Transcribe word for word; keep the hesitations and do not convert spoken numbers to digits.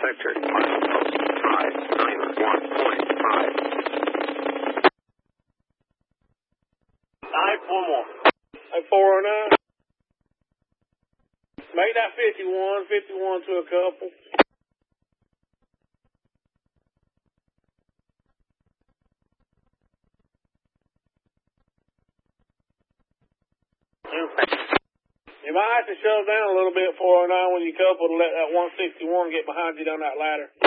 sector, parcel post five nine one point five. Nine, one more. Hey, four oh nine. Make that fifty-one, fifty-one to a couple. You might have to shove down a little bit, four oh nine, when you couple to let that one sixty-one get behind you down that ladder.